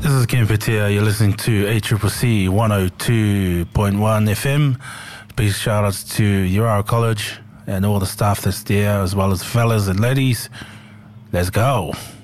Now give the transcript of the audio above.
This is Ken Petia. You're listening to ACCC 102.1 FM. Big shout outs to Urara College and all the staff that's there, as well as fellas and ladies. Let's go.